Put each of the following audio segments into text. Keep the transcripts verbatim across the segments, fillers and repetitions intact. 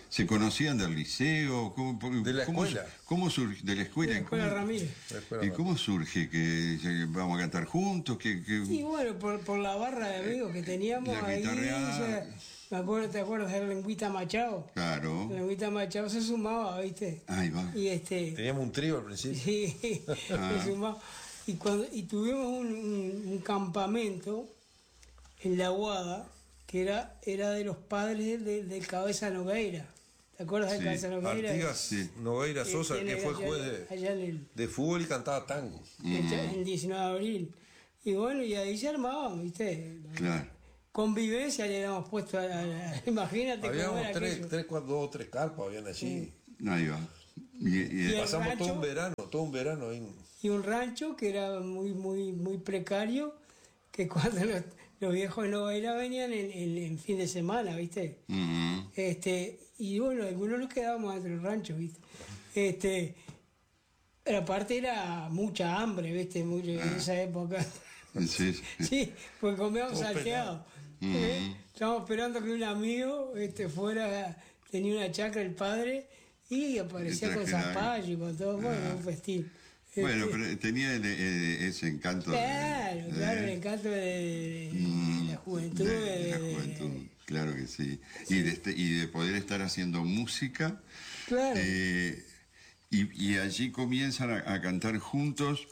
¿Se conocían del liceo? ¿Cómo, de la cómo, escuela. ¿Cómo surge? De la escuela. De la escuela ¿Cómo, Ramírez. La escuela ¿Y Ramírez. cómo surge que, que vamos a cantar juntos? Que, que... Y bueno, por, por la barra de amigos que teníamos La ahí, guitarreada. ya- me acuerdo, ¿te acuerdas de la Lengüita Machado? Claro. La Lengüita Machado se sumaba, ¿viste? Ahí va. Y este... Teníamos un trío al principio. Sí, Ah. se sumaba. Y, cuando, y tuvimos un, un- un campamento en La Aguada, que era, era de los padres del, del Cabeza Nogueira. ¿Te acuerdas Sí. del Cabeza Nogueira? Artigas Sí. Nogueira Que Sosa, tiene que fue allá- juez de, allá en el, de fútbol y cantaba tango. en el diecinueve de abril. Y bueno, y ahí se armaba, ¿viste? Claro. Convivencia le habíamos puesto a la, la- imagínate cómo Habíamos era tres, aquello. tres, cuatro, dos o tres carpas, habían allí. Ahí va. Y, y- Y el Pasamos rancho- todo un verano, todo un verano ahí. en- Y un rancho que era muy muy muy precario, que cuando los, los viejos de Nogueira venían en, en- en fin de semana, ¿viste? Ujú. Este, y bueno, algunos nos quedábamos dentro del rancho, ¿viste? Este, pero aparte era mucha hambre, ¿viste? Mucho, en esa época. Sí, sí. Sí, pues comíamos Todo salteado. Mm. ¿eh? Estábamos esperando que un amigo este, fuera, tenía una chacra el padre, y aparecía Y con trajera zapallo y con todo, bueno, Ah. un festín. Bueno, Este, pero tenía el- el- ese encanto. de- Claro, de- claro, el encanto de, de- de Mm, la juventud. de- de la de- juventud, claro que sí. Y, de este- y de poder estar haciendo música. Claro. eh, y, y allí comienzan a, a cantar juntos,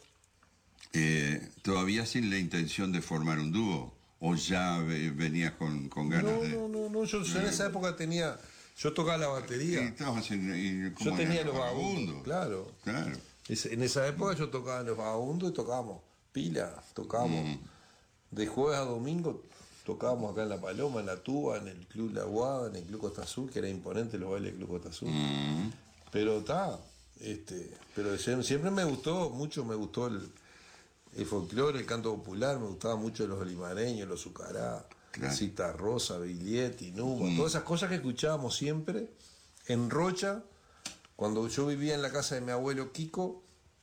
eh, todavía sin la intención de formar un dúo. O ya ve- venías con, con ganas No, de. no, no, no, yo en esa época tenía, yo tocaba la Y batería. estabas en, en- como Yo en tenía el los vagabundos, claro. Claro. Es- En esa época yo tocaba en los vagabundos y tocábamos pila, tocábamos Mm. de jueves a domingo, tocábamos acá en La Paloma, en La Tuba, en el Club La Aguada, en el Club Costa Azul, que era imponente los bailes del Club Costa Azul. Mm. Pero está, este, pero sie- siempre me gustó, mucho me gustó el, el folclore, el canto popular, me gustaba mucho los limareños, los Zucará, Claro. Cita Rosa, Biglietti, Numa, Mm. todas esas cosas que escuchábamos siempre en Rocha, cuando yo vivía en la casa de mi abuelo Kiko,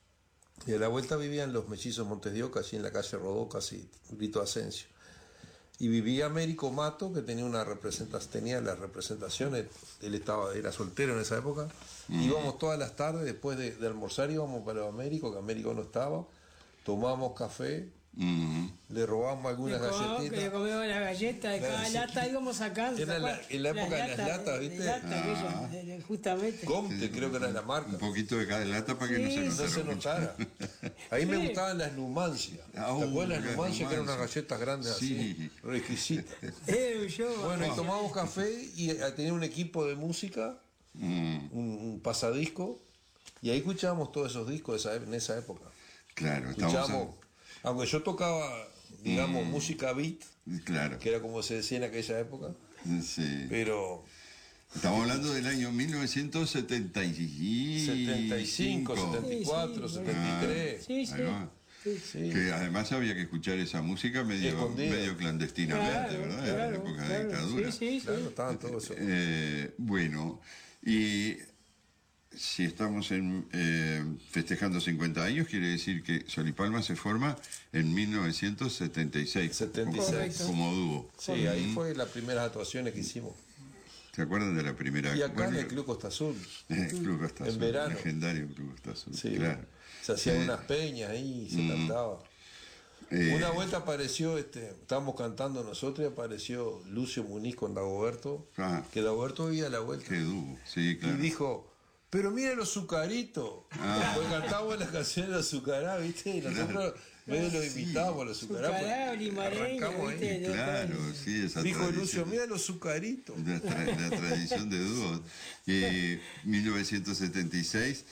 y a la vuelta vivían los mellizos Montes de Oca, allí en la calle Rodó, casi Brito Asensio. Y vivía Américo Mato, que tenía una representación, tenía las representaciones, él estaba, era soltero en esa época. Íbamos todas las tardes, después de, de almorzar, íbamos para Américo, que Américo no estaba, tomábamos café, Mm. le robábamos algunas Le comíamos- que le galletitas. comíamos las galletas de cada Claro, sí. lata, íbamos sacando. Era ¿te la- acuerdas? en la época de las latas, de- ¿viste? de lata, Ah. aquello, de- de- justamente. Comte, creo que era la marca. Un poquito de cada lata para que no Sí, se No notara se mucho. notara. Ahí me Sí. gustaban las Numancia. ¿Te Ah, uh, acuerdas las las Numancia, que eran unas Numancia. galletas grandes Sí. así? Requisitas. Eh, yo, Bueno, y tomábamos café y eh, tenía un equipo de música, Mm. un, un pasadisco, y ahí escuchábamos todos esos discos de esa, en esa época. Claro, estamos. Escuchábamos, aunque yo tocaba, digamos, Mm. música beat, Claro. que era como se decía en aquella época, Sí. pero Estamos hablando del año mil novecientos setenta y setenta y cinco, setenta y cuatro, Sí, sí, setenta y tres. Sí, sí. Ahí va. Sí. Sí. Que además había que escuchar esa música medio, Escondida. medio clandestinamente, Claro, ¿verdad? claro, en la época de claro. dictadura. Sí, sí, sí. Claro, estaban todos esos. Eh, bueno, y si estamos en, eh, festejando cincuenta años, quiere decir que Sol y Palma se forma en mil novecientos setenta y seis. setenta y como- seis. Como dúo. Sí, ahí fue las primeras actuaciones que hicimos. ¿Se acuerdan de la primera? Y acá bueno, en el Club Costa Azul. en el Club Costa En Azul, verano. legendario Club Costa Azul, Sí, claro. se hacían Eh, unas peñas ahí, se mm. cantaba. eh, Una vuelta apareció, este, estábamos cantando nosotros y apareció Lucio Muniz con Dagoberto, Ah. que Dagoberto vivía a la vuelta. Qué dúo, sí, claro. Y dijo, pero mira los Zucaritos. Ah. Porque cantábamos las canciones de los Zucará, ¿viste? Y nosotros medio los invitábamos a los Zucará. Zucará, pues, limareño, arrancamos ahí. ¿viste? Claro, sí, esa Dijo tradición. Lucio, mira los Zucaritos. La, tra- la tradición de dúos. Eh, mil novecientos setenta y seis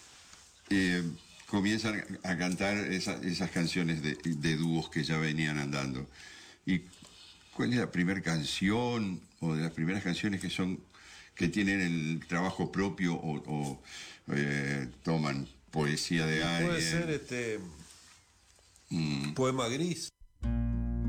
eh, comienzan a cantar esa- esas canciones de, de dúos que ya venían andando. ¿Y cuál es la primera canción o de las primeras canciones que son que tienen el trabajo propio o, o, eh, toman poesía de alguien? Puede ser este Mm. Poema Gris.